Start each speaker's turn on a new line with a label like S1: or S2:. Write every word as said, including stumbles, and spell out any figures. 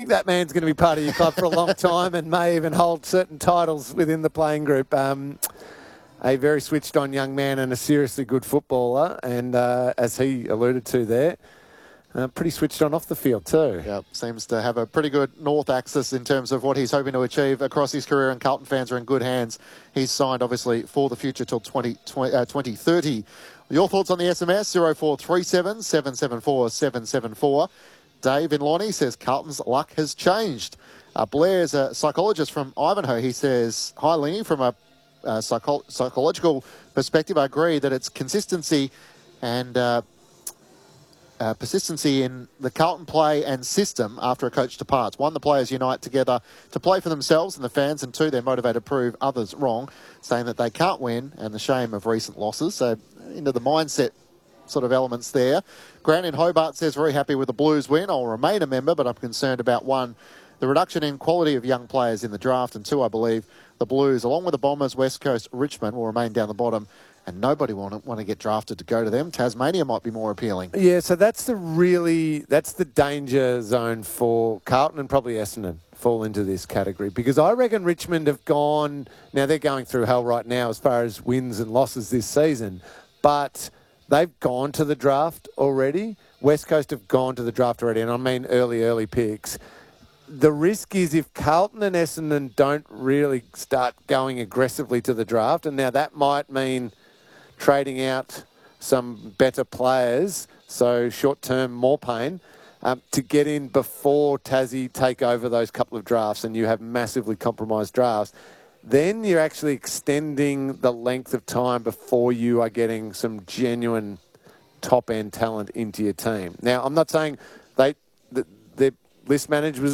S1: think that man's going to be part of your club for a long time and may even hold certain titles within the playing group. Um, a very switched-on young man and a seriously good footballer, and uh, as he alluded to there, Uh, pretty switched on off the field too.
S2: Yeah, seems to have a pretty good north axis in terms of what he's hoping to achieve across his career, and Carlton fans are in good hands. He's signed, obviously, for the future till twenty thirty. Your thoughts on the S M S? zero four three seven, seven seven four, seven seven four. Dave in Lonnie says Carlton's luck has changed. Uh, Blair's a psychologist from Ivanhoe. He says, hi, Lenny, from a uh, psycho psychological perspective, I agree that it's consistency and... Uh, Uh, persistency in the Carlton play and system after a coach departs. One, the players unite together to play for themselves and the fans, and two, they're motivated to prove others wrong, saying that they can't win and the shame of recent losses. So into the mindset sort of elements there. Grant in Hobart says, very happy with the Blues win. I'll remain a member, but I'm concerned about, one, the reduction in quality of young players in the draft, and two, I believe the Blues, along with the Bombers, West Coast, Richmond, will remain down the bottom, and nobody want to, want to get drafted to go to them. Tasmania might be more appealing.
S1: Yeah, so that's the really, that's the danger zone for Carlton, and probably Essendon fall into this category, because I reckon Richmond have gone, now they're going through hell right now as far as wins and losses this season, but they've gone to the draft already. West Coast have gone to the draft already, and I mean early, early picks. The risk is if Carlton and Essendon don't really start going aggressively to the draft, and now that might mean trading out some better players, so short-term more pain, um, to get in before Tassie take over those couple of drafts and you have massively compromised drafts, then you're actually extending the length of time before you are getting some genuine top-end talent into your team. Now, I'm not saying they the, their list managers